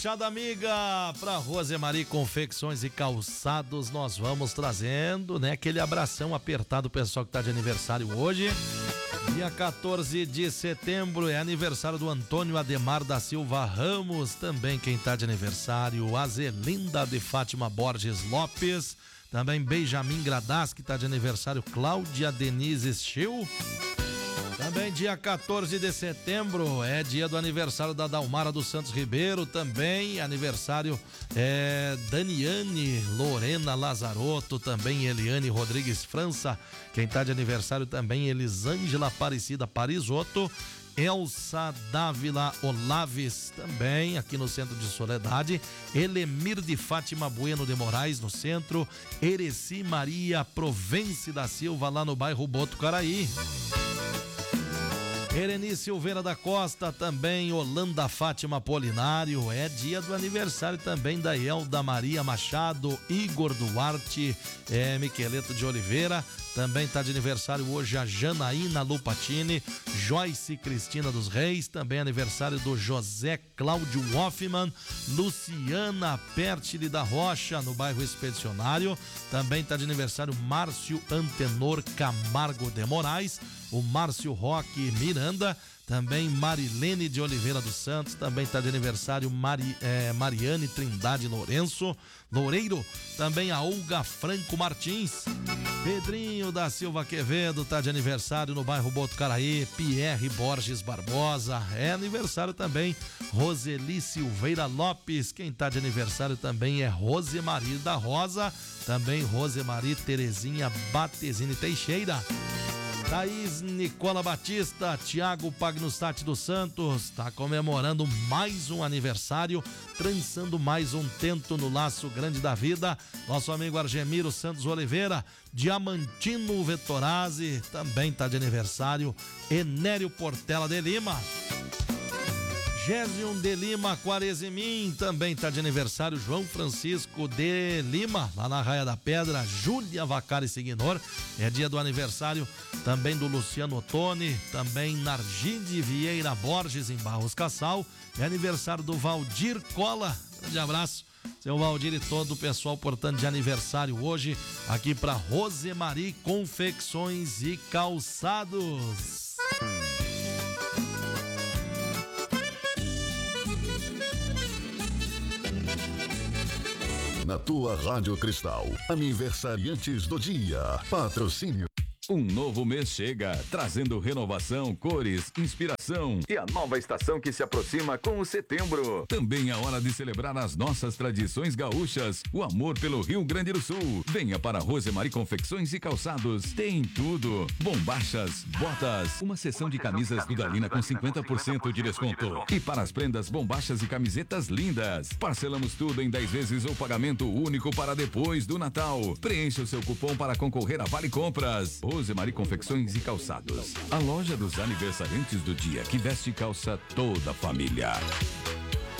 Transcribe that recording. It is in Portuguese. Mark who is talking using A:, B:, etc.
A: Chada amiga, para Rosemary Confecções e Calçados, nós vamos trazendo, né, aquele abração apertado pro pessoal que tá de aniversário hoje. Dia 14 de setembro é aniversário do Antônio Ademar da Silva Ramos, também quem tá de aniversário, a Zelinda de Fátima Borges Lopes, também Benjamin Gradas, que tá de aniversário, Cláudia Denise Schill. Também dia 14 de setembro é dia do aniversário da Dalmara dos Santos Ribeiro, também aniversário Daniane Lorena Lazarotto, também Eliane Rodrigues França, quem tá de aniversário também Elisângela Aparecida Parisotto, Elsa Dávila Olaves, também aqui no centro de Soledade, Elemir de Fátima Bueno de Moraes no centro, Ereci Maria Provence da Silva lá no bairro Botucaraí. Ereni Silveira da Costa, também Holanda Fátima Apolinário, é dia do aniversário também da Elda Maria Machado, Igor Duarte, Miqueleto de Oliveira, também está de aniversário hoje a Janaína Lupatini, Joyce Cristina dos Reis, também aniversário do José Cláudio Hoffman, Luciana Pertile da Rocha, no bairro Expedicionário, também está de aniversário Márcio Antenor Camargo de Moraes, o Márcio Roque Miranda, também Marilene de Oliveira dos Santos, também está de aniversário Mariane Trindade Loureiro, também a Olga Franco Martins, Pedrinho da Silva Quevedo está de aniversário no bairro Botucaraí, Pierre Borges Barbosa, é aniversário também Roseli Silveira Lopes, quem está de aniversário também é Rosemary da Rosa, também Rosemary Terezinha Batesini Teixeira, Thaís Nicola Batista, Tiago Pagnustati dos Santos, está comemorando mais um aniversário, trançando mais um tento no laço grande da vida. Nosso amigo Argemiro Santos Oliveira, Diamantino Vettorazzi, também está de aniversário. Enério Portela de Lima. Gésion de Lima Quaresimin, também está de aniversário. João Francisco de Lima, lá na Raia da Pedra. Júlia Vacari Signor, é dia do aniversário também do Luciano Ottoni, também Nargide Vieira Borges em Barros Cassal, é aniversário do Valdir Cola. Grande abraço, seu Valdir e todo o pessoal portando de aniversário hoje aqui para Rosemary Confecções e Calçados.
B: Na tua Rádio Cristal, aniversariantes do dia, patrocínio.
C: Um novo mês chega, trazendo renovação, cores, inspiração e a nova estação que se aproxima com o setembro. Também é hora de celebrar as nossas tradições gaúchas, o amor pelo Rio Grande do Sul. Venha para Rosemary Confecções e Calçados. Tem tudo: bombachas, botas, uma seção de camisas Dudalina com 50% de desconto. E para as prendas, bombachas e camisetas lindas. Parcelamos tudo em 10 vezes ou pagamento único para depois do Natal. Preencha o seu cupom para concorrer a Vale Compras. Rosemary Confecções e Calçados, a loja dos aniversariantes do dia que veste calça toda a família.